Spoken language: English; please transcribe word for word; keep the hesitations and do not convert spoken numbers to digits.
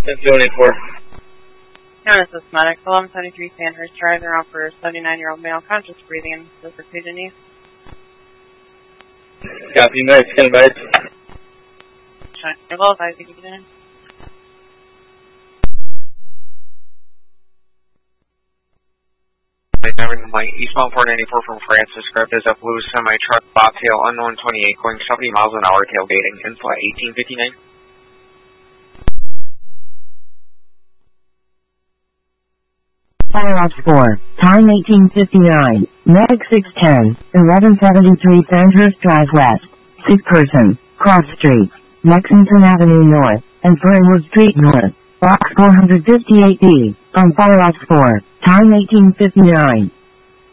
Infinity four. Notice this medic, eleven seventy-three Sandhurst Drive, they're out for a seventy-nine-year-old male, conscious breathing and dislocated knee. Copy, nice, skin bites. Shine your low, I think you get in. American Light, eastbound four ninety-four from France, described as a blue semi-truck, bobtail, unknown twenty-eight, going seventy miles an hour, tailgating, info eighteen fifty-nine. Fire Ops four, time eighteen fifty-nine, Medic six ten, eleven seventy-three Sandhurst Drive West, six person, cross streets, Lexington Avenue North, and Fernwood Street North, box four fifty-eight D, on Fire Ops four, time eighteen fifty-nine.